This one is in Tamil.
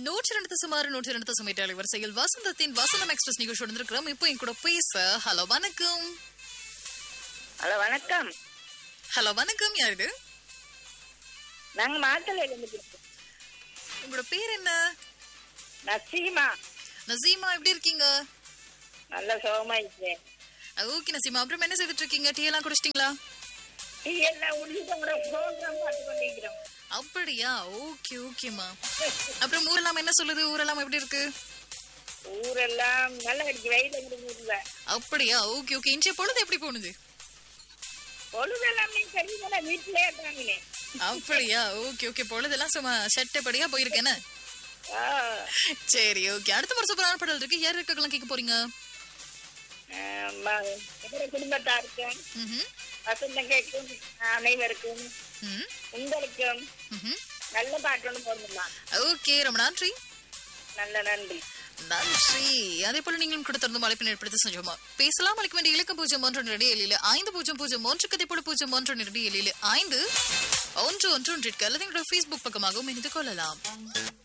102.102 வரிசையில் வசந்தத்தின் வசந்தம் எக்ஸ்பிரஸ் நிகழ்ச்சி வந்திருக்கிறோம். இப்போ என் கூட பேச ஹலோ வணக்கம். ஹலோ வணக்கம். ஹலோ வணக்கம், யார் இது? நாங்க மாத்தல இருந்து. உங்களோட பேர் என்ன? நசீமா. நசீமா, எப்படி இருக்கீங்க? நல்ல சுகமா இருக்கேன். ஓகே நசீமா, அப்புறம் என்ன செய்துட்டு இருக்கீங்க? டீ எல்லாம் குடிச்சிட்டீங்களா? டீ எல்லாம் உள்ள ப்ரோக்ராம் பார்த்து கொண்டிருக்கிறோம். அப்படியா? ஓகே ஓகேமா. அப்புறம் ஊரெல்லாம் என்ன சொல்லுது? ஊரெல்லாம் எப்படி இருக்கு? ஊரெல்லாம் நல்லா இருக்கு, வெயில் இருக்கு. அப்படியா? Okay okay. இன்றைய பொழுது எப்படி போனது? பொழுதெல்லாம் சரிங்களா, வீட்டிலே இருக்காங்களே. அப்படியா? Okay okay. பொழுதெல்லாம் சும்மா சட்டப்படியா போயிருக்கேன்னு. சரி ஓகே. அடுத்த ஒரு சூப்பரான பாடல் இருக்கு. யார் இருக்கலாம் கேட்க போறீங்க? குடும்பத்தாருக்கும் வசந்தம் கேட்கும் அனைவருக்கும் உங்களுக்கும் நல்ல பாட்டு போடணுமா? ஓகே, ரொம்ப நன்றி. நல்ல நன்றி. நன்றி. அதே போல நீங்களும் கூட தொடர்ந்து அழைப்பினை ஏற்படுத்தி செஞ்சோமா பேசலாம். அழைக்க வேண்டிய இலக்கம் 0 500 கதை போல 0 5 அல்லது எங்களோட Facebook பக்கமாகவும் இணைந்து கொள்ளலாம்.